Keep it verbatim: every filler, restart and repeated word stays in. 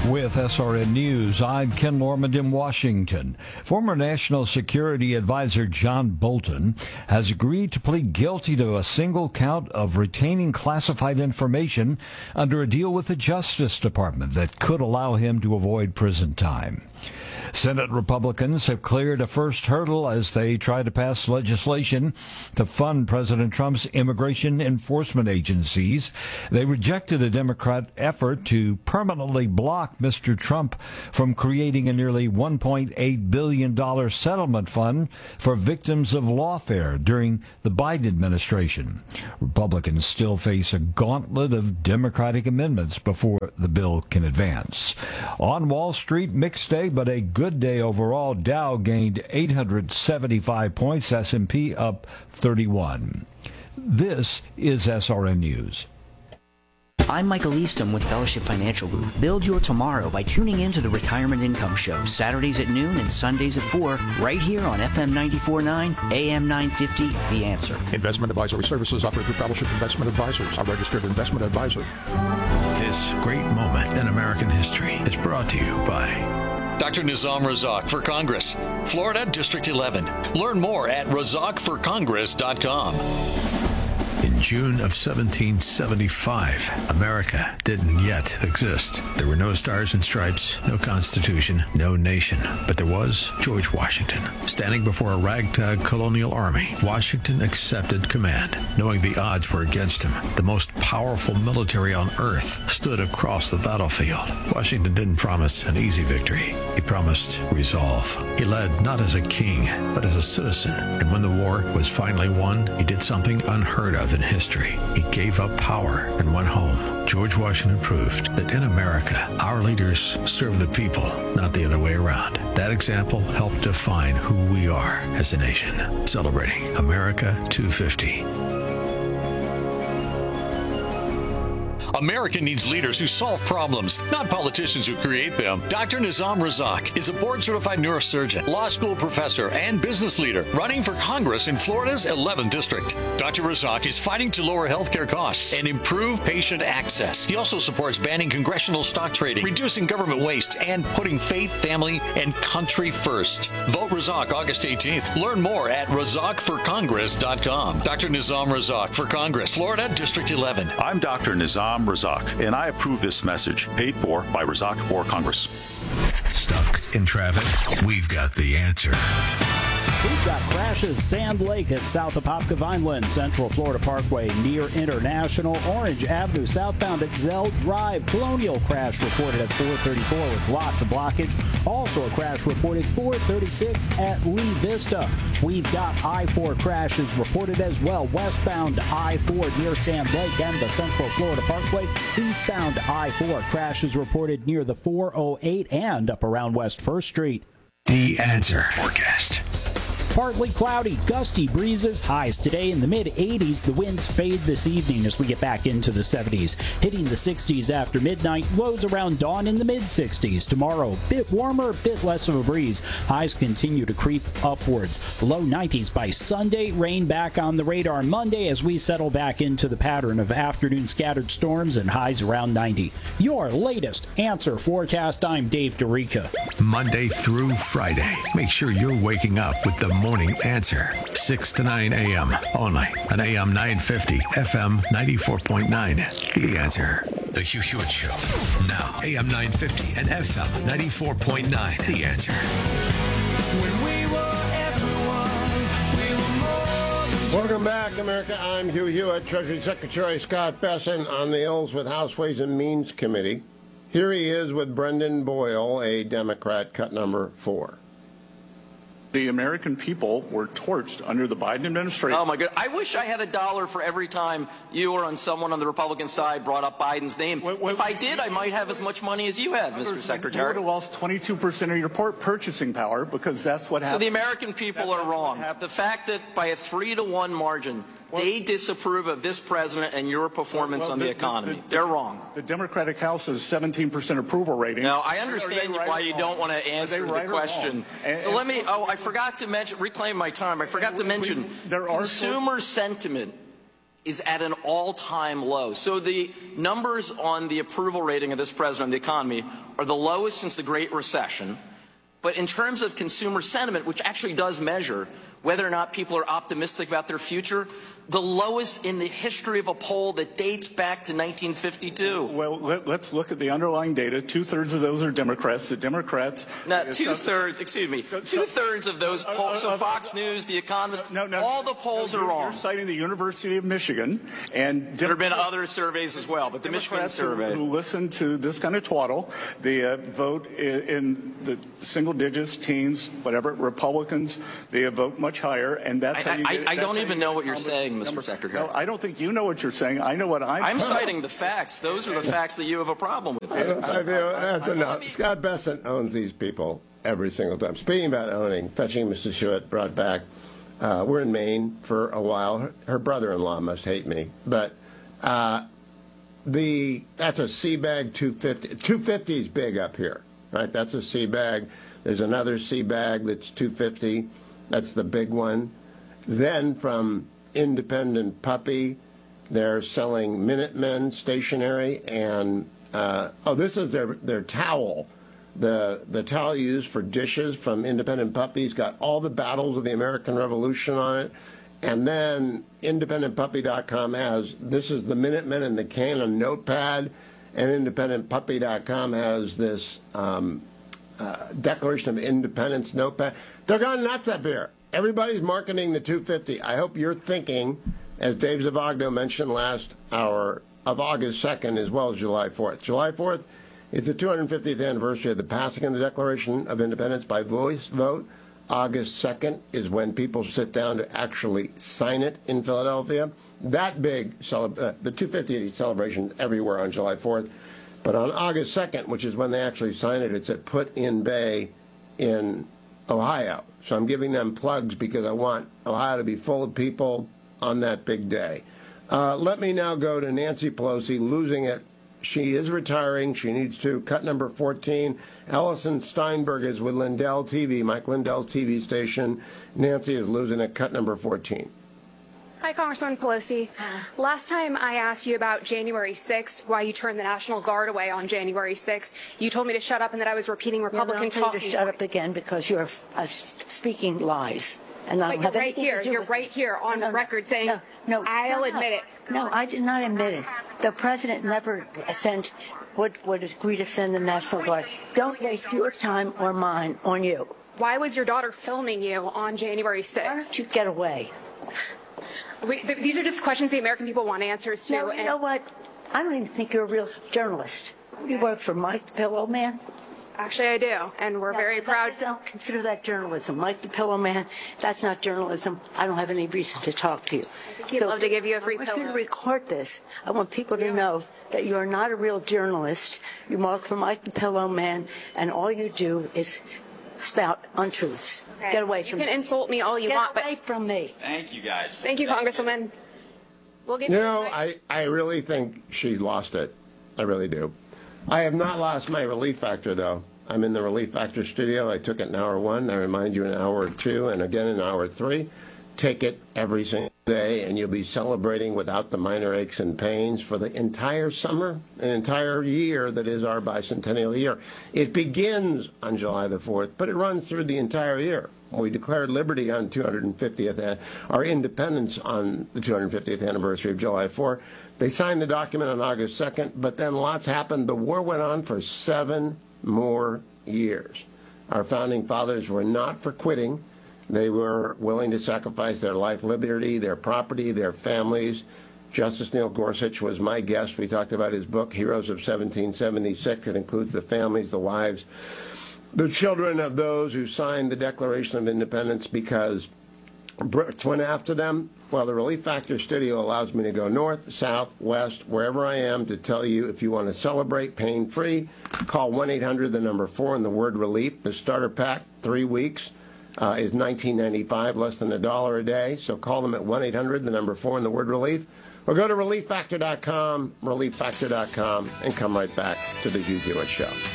With S R N News, I'm Ken Lormand in Washington. Former National Security Advisor John Bolton has agreed to plead guilty to a single count of retaining classified information under a deal with the Justice Department that could allow him to avoid prison time. Senate Republicans have cleared a first hurdle as they try to pass legislation to fund President Trump's immigration enforcement agencies. They rejected a Democrat effort to permanently block Mister Trump from creating a nearly one point eight billion dollars settlement fund for victims of lawfare during the Biden administration. Republicans still face a gauntlet of Democratic amendments before the bill can advance. On Wall Street, mixed day, but a good day overall. Dow gained eight hundred seventy-five points, S and P up thirty-one. This is S R N News. I'm Michael Easton with Fellowship Financial Group. Build your tomorrow by tuning in to the Retirement Income Show, Saturdays at noon and Sundays at four, right here on F M ninety-four point nine, A M nine fifty, The Answer. Investment advisory services offered through Fellowship Investment Advisors, a registered investment advisor. This great moment in American history is brought to you by Doctor Nizam Razak for Congress, Florida District eleven. Learn more at razak for congress dot com. In June of seventeen seventy-five, America didn't yet exist. There were no stars and stripes, no constitution, no nation. But there was George Washington. Standing before a ragtag colonial army, Washington accepted command, knowing the odds were against him. The most powerful military on earth stood across the battlefield. Washington didn't promise an easy victory. He promised resolve. He led not as a king, but as a citizen. And when the war was finally won, he did something unheard of in history. He gave up power and went home. George Washington proved that in America, our leaders serve the people, not the other way around. That example helped define who we are as a nation. Celebrating America two fifty. America needs leaders who solve problems, not politicians who create them. Doctor Nizam Razak is a board-certified neurosurgeon, law school professor, and business leader running for Congress in Florida's eleventh District. Doctor Razak is fighting to lower healthcare costs and improve patient access. He also supports banning congressional stock trading, reducing government waste, and putting faith, family, and country first. Vote Razak August eighteenth. Learn more at razak for congress dot com. Doctor Nizam Razak for Congress, Florida District eleven. I'm Doctor Nizam Razak, and I approve this message, paid for by Razak for Congress. Stuck in traffic? We've got the answer. We've got crashes Sand Lake at south of Popka Vineland, Central Florida Parkway near International, Orange Avenue southbound at Zell Drive. Colonial crash reported at four thirty-four with lots of blockage. Also a crash reported four thirty-six at Lee Vista. We've got I four crashes reported as well. Westbound I four near Sand Lake and the Central Florida Parkway. Eastbound I four crashes reported near the four oh eight and up around West First Street. The Answer forecast. Partly cloudy, gusty breezes, highs today in the mid eighties. The winds fade this evening as we get back into the seventies. Hitting the sixties after midnight, lows around dawn in the mid sixties. Tomorrow, bit warmer, bit less of a breeze. Highs continue to creep upwards. Low nineties by Sunday, rain back on the radar Monday as we settle back into the pattern of afternoon scattered storms and highs around ninety. Your latest Answer forecast, I'm Dave DeRica. Monday through Friday. Make sure you're waking up with the Morning Answer, six to nine a.m. only on A M nine fifty, F M ninety-four point nine. The Answer. The Hugh Hewitt Show. Now, A M nine fifty and F M ninety-four point nine. The Answer. When we were everyone, we were more than Welcome back, America. I'm Hugh Hewitt. Treasury Secretary Scott Bessent on the Ills with House Ways and Means Committee. Here he is with Brendan Boyle, a Democrat, cut number four. The American people were torched under the Biden administration. Oh, my God. I wish I had a dollar for every time you or on someone on the Republican side brought up Biden's name. When, when, if I did, I might have as much money as you have, Mister Secretary. You would have lost twenty-two percent of your purchasing power because that's what happened. So the American people that's are wrong. The fact that by a three to one margin, well, they disapprove of this president and your performance well, well, on the, the economy. The, the, They're wrong. The Democratic House has seventeen percent approval rating. Now, I understand right why you don't want to answer right the question. And, so and, let me, oh, I forgot to mention, reclaim my time. I forgot to mention there are consumer sentiment is at an all-time low. So the numbers on the approval rating of this president on the economy are the lowest since the Great Recession. But in terms of consumer sentiment, which actually does measure whether or not people are optimistic about their future, the lowest in the history of a poll that dates back to nineteen fifty-two. Well, let, let's look at the underlying data. Two-thirds of those are Democrats. The Democrats... Now, two-thirds, excuse me, two-thirds of those polls, so Fox News, The Economist, no, no, all the polls no, are wrong. You're citing the University of Michigan, and there have been other surveys as well, but the Michigan survey... who, who listen to this kind of twaddle, they uh, vote in, in the single digits, teens, whatever, Republicans, they vote much higher, and that's I, how you I, get... I don't even know what you're saying, Mister Secretary. No, I don't think you know what you're saying. I know what I'm I'm citing the facts. Those are the facts that you have a problem with. I, I mean, that's enough. Scott Bessent owns these people every single time. Speaking about owning, fetching Missus Hewitt brought back. Uh, we're in Maine for a while. Her, her brother-in-law must hate me, but uh, the that's a Seabag two fifty. two fifty is big up here, right? That's a Seabag. There's another Seabag that's two fifty. That's the big one. Then from Independent Puppy, they're selling Minutemen stationery, and uh, oh, this is their their towel. The the towel used for dishes from Independent Puppy's got all the battles of the American Revolution on it. And then independent puppy dot com has, this is the Minutemen and the Canon notepad, and independent puppy dot com has this um, uh, Declaration of Independence notepad. They're going nuts up here. Everybody's marketing the two fifty. I hope you're thinking, as Dave Zavagno mentioned last hour, of August second as well as July fourth. July fourth is the two hundred fiftieth anniversary of the passing of the Declaration of Independence by voice vote. August second is when people sit down to actually sign it in Philadelphia. That big, cele- uh, the two fiftieth celebration everywhere on July fourth. But on August second, which is when they actually sign it, it's at Put-in-Bay in Ohio. So I'm giving them plugs because I want Ohio to be full of people on that big day. Uh, let me now go to Nancy Pelosi losing it. She is retiring. She needs to. Cut number fourteen. Ellison Steinberg is with Lindell T V, Mike Lindell's T V station. Nancy is losing it. Cut number fourteen. Hi, Congresswoman Pelosi. Last time I asked you about January sixth, why you turned the National Guard away on January sixth, you told me to shut up and that I was repeating Republican talking. talking. To shut up again because you're uh, speaking lies. And I but don't you're have right here. to do You're with right here on no, no, record saying, no, no, I'll admit up. it. No, I did not admit it. The president never sent, would, would agree to send the National Guard. Don't waste your time or mine on you. Why was your daughter filming you on January sixth? Why don't you get away? We, th- these are just questions the American people want answers to. No, you know what? I don't even think you're a real journalist. You work for Mike the Pillow Man? Actually, I do, and we're no, very proud. I don't consider that journalism. Mike the Pillow Man, that's not journalism. I don't have any reason to talk to you. He'd so, love to give you a free pillow. I pillow. want you to record this. I want people to know that you are not a real journalist. You work for Mike the Pillow Man, and all you do is spout untruths. Okay. Get away from me. You can insult me all you Get want, but... Get away from me. Thank you, guys. Thank you, Congresswoman. We'll give you you know, I, I really think she lost it. I really do. I have not lost my Relief Factor, though. I'm in the Relief Factor studio. I took it in hour one. I remind you in hour two and again in hour three. Take it every single day, and you'll be celebrating without the minor aches and pains for the entire summer, an entire year that is our bicentennial year. It begins on July the fourth, but it runs through the entire year. We declared liberty on two hundred fiftieth, our independence on the two hundred fiftieth anniversary of July fourth. They signed the document on August second, but then lots happened. The war went on for seven more years. Our founding fathers were not for quitting. They were willing to sacrifice their life, liberty, their property, their families. Justice Neil Gorsuch was my guest. We talked about his book, Heroes of seventeen seventy-six. It includes the families, the wives, the children of those who signed the Declaration of Independence because Brits went after them. Well, the Relief Factor studio allows me to go north, south, west, wherever I am to tell you if you want to celebrate pain-free, call one eight hundred, the number four, and the word relief. The starter pack, three weeks, uh, is nineteen ninety-five, less than a dollar a day. So call them at one eight hundred, the number four, and the word relief. Or go to relief factor dot com, relief factor dot com, and come right back to the Hugh Hewitt Show.